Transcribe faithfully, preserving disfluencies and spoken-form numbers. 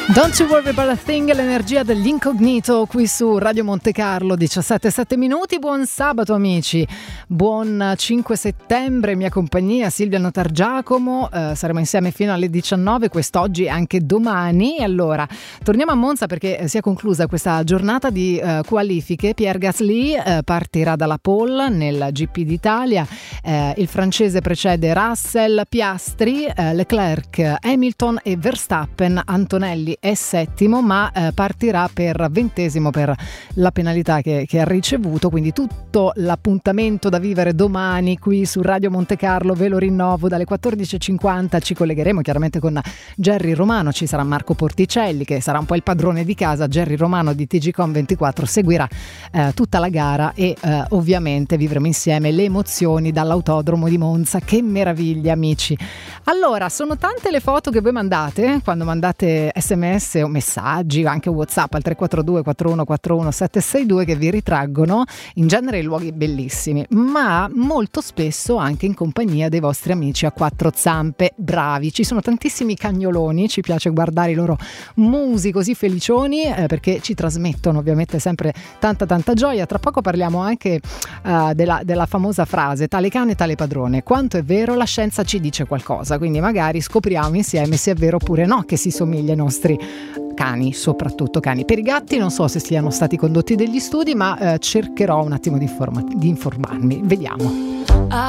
Don't you worry about a thing, l'energia dell'incognito qui su Radio Monte Carlo, diciassette e sette minuti. Buon sabato amici, buon cinque settembre, mia compagnia Silvia Notargiacomo, eh, saremo insieme fino alle diciannove quest'oggi e anche domani. Allora, torniamo a Monza perché si è conclusa questa giornata di eh, qualifiche. Pierre Gasly eh, partirà dalla pole nel G P d'Italia, eh, il francese precede Russell, Piastri, eh, Leclerc, Hamilton e Verstappen. Antonelli è settimo ma eh, partirà per ventesimo per la penalità che, che ha ricevuto, quindi tutto l'appuntamento da vivere domani qui su Radio Monte Carlo ve lo rinnovo dalle quattordici e cinquanta. Ci collegheremo chiaramente con Gerry Romano, ci sarà Marco Porticelli che sarà un po' il padrone di casa. Gerry Romano di T G Com ventiquattro seguirà eh, tutta la gara e eh, ovviamente vivremo insieme le emozioni dall'autodromo di Monza. Che meraviglia amici. Allora, sono tante le foto che voi mandate quando mandate sms o messaggi, anche WhatsApp al tre quattro due quattro uno quattro uno sette sei due, che vi ritraggono in genere in luoghi bellissimi, ma molto spesso anche in compagnia dei vostri amici a quattro zampe bravi. Ci sono tantissimi cagnoloni, ci piace guardare i loro musi così felicioni eh, perché ci trasmettono ovviamente sempre tanta tanta gioia. Tra poco parliamo anche uh, della, della famosa frase tale cane tale padrone. Quanto è vero? La scienza ci dice qualcosa, quindi magari scopriamo insieme se è vero oppure no che si somiglia ai nostri cani, soprattutto cani. Per i gatti non so se siano stati condotti degli studi, ma eh, cercherò un attimo di, informa- di informarmi. Vediamo.